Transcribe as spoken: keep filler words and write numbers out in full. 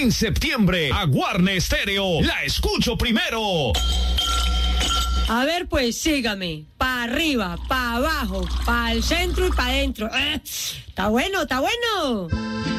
En septiembre, Aguarne Estéreo, la escucho primero. A ver, pues sígame. Pa' arriba, pa' abajo, pa' el centro y pa' adentro. Eh, está bueno, está bueno.